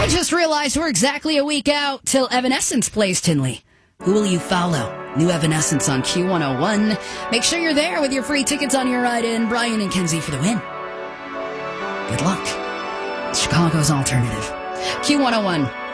I just realized we're exactly a week out till Evanescence plays Tinley. Who will you follow? New Evanescence on Q101. Make sure you're there with your free tickets on your ride in. Brian and Kenzie for the win. Good luck. Chicago's alternative. Q101.